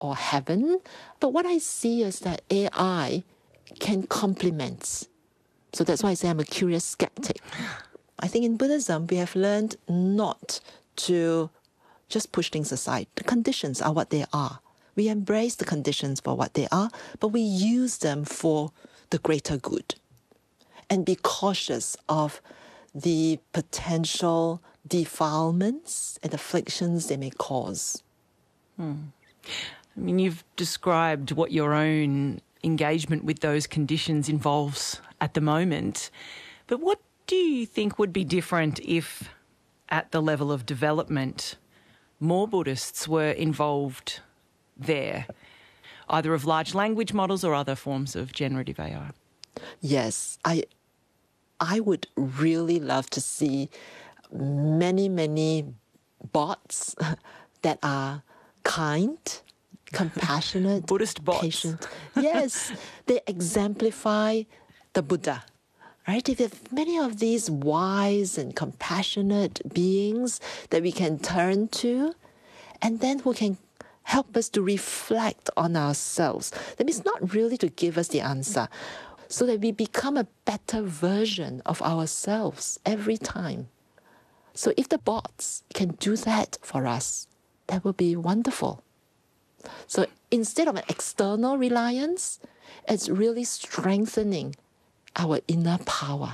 or heaven. But what I see is that AI can complement. So that's why I say I'm a curious skeptic. I think in Buddhism, we have learned not to just push things aside. The conditions are what they are. We embrace the conditions for what they are, but we use them for the greater good. And be cautious of the potential defilements and afflictions they may cause. I mean, you've described what your own engagement with those conditions involves at the moment. But what do you think would be different if, at the level of development, more Buddhists were involved there, either of large language models or other forms of generative AI? Yes, I would really love to see many bots that are kind, compassionate, Buddhist bots. patient. Yes, they exemplify the Buddha. Right? If there's many of these wise and compassionate beings that we can turn to, and then who can help us to reflect on ourselves. That means not really to give us the answer, so that we become a better version of ourselves every time. So if the bots can do that for us, that would be wonderful. So instead of an external reliance, it's really strengthening our inner power.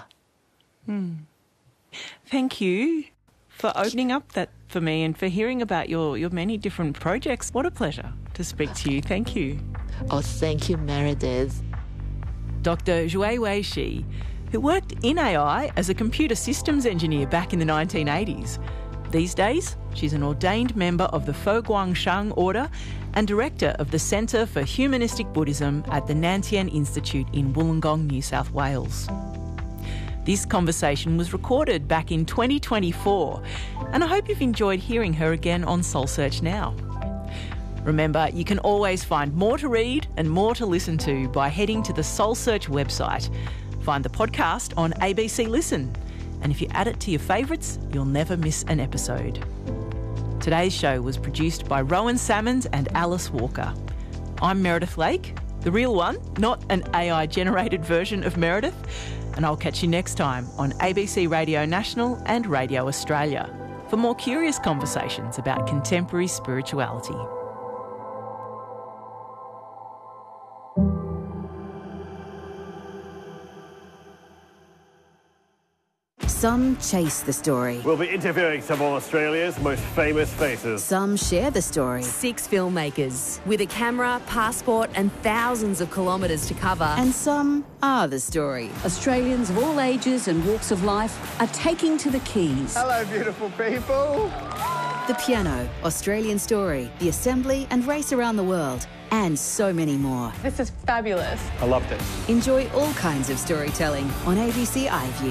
Thank you for opening up that for me and for hearing about your many different projects. What a pleasure to speak to you. Thank you. Oh, thank you, Meredith. Dr. Zhui Weixi, who worked in AI as a computer systems engineer back in the 1980s. These days, she's an ordained member of the Fo Guangshang Order and director of the Centre for Humanistic Buddhism at the Nantian Institute in Wollongong, New South Wales. This conversation was recorded back in 2024, and I hope you've enjoyed hearing her again on Soul Search Now. Remember, you can always find more to read and more to listen to by heading to the Soul Search website. Find the podcast on ABC Listen, and if you add it to your favourites, you'll never miss an episode. Today's show was produced by Rowan Salmons and Alice Walker. I'm Meredith Lake, the real one, not an AI-generated version of Meredith, and I'll catch you next time on ABC Radio National and Radio Australia for more curious conversations about contemporary spirituality. Some chase the story. We'll be interviewing some of Australia's most famous faces. Some share the story. 6 filmmakers with a camera, passport and thousands of kilometres to cover. And some are the story. Australians of all ages and walks of life are taking to the Keys. Hello, beautiful people. The Piano, Australian Story, The Assembly and Race Around the World, and so many more. This is fabulous. I loved it. Enjoy all kinds of storytelling on ABC iView.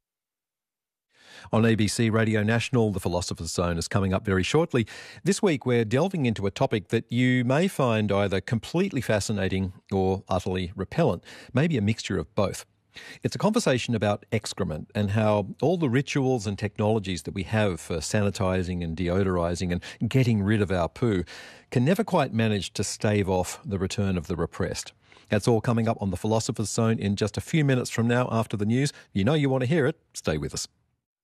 On ABC Radio National, The Philosopher's Zone is coming up very shortly. This week we're delving into a topic that you may find either completely fascinating or utterly repellent, maybe a mixture of both. It's a conversation about excrement and how all the rituals and technologies that we have for sanitising and deodorising and getting rid of our poo can never quite manage to stave off the return of the repressed. That's all coming up on The Philosopher's Zone in just a few minutes from now after the news. You know you want to hear it. Stay with us.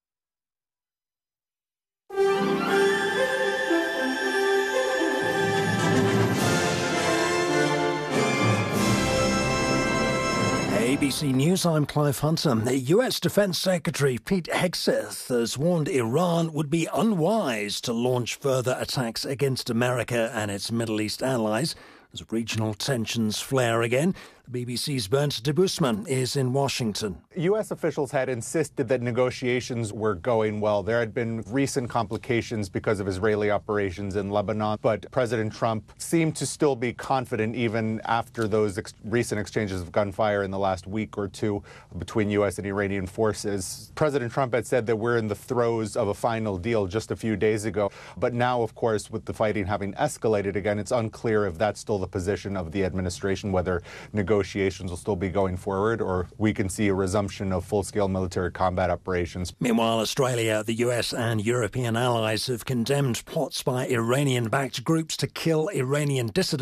ABC News, I'm Clive Hunter. The US Defense Secretary Pete Hegseth has warned Iran would be unwise to launch further attacks against America and its Middle East allies as regional tensions flare again. The BBC's Bernd de Busman is in Washington. U.S. officials had insisted that negotiations were going well. There had been recent complications because of Israeli operations in Lebanon, but President Trump seemed to still be confident even after those recent exchanges of gunfire in the last week or two between U.S. and Iranian forces. President Trump had said that we're in the throes of a final deal just a few days ago, but now, of course, with the fighting having escalated again, it's unclear if that's still the position of the administration, whether negotiations negotiations will still be going forward, or we can see a resumption of full-scale military combat operations. Meanwhile, Australia, the US and European allies have condemned plots by Iranian-backed groups to kill Iranian dissidents